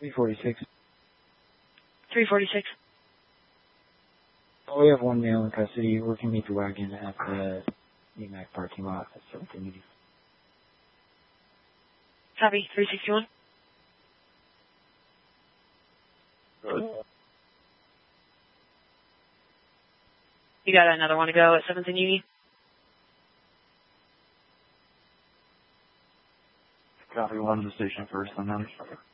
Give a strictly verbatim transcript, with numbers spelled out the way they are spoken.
three forty-six. three forty-six. Oh, we have one male in custody. We're going to meet the wagon at the E M A C parking lot at seventeen eighty. Copy, three sixty-one. You got another one to go at seventeen eighty? Copy, one to the station first, I'm not sure.